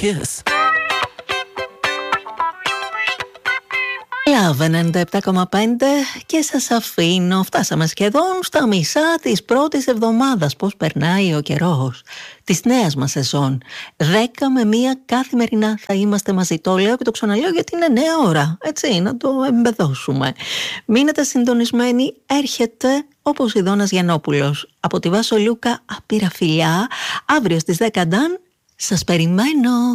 Kiss. Love 97,5 και σας αφήνω. Φτάσαμε σχεδόν στα μισά της πρώτης εβδομάδας. Πώς περνάει ο καιρός της νέας μας σεζόν. 10 με 1 καθημερινά θα είμαστε μαζί. Το λέω και το ξαναλέω γιατί είναι νέα ώρα. Έτσι, να το εμπεδώσουμε. Μείνετε συντονισμένοι. Έρχεται ο Ποσειδώνας Γιαννόπουλος. Από τη Βάσο Λούκα, απείρα φιλιά. Αύριο στις 10 Ντάν. Σας περιμένω.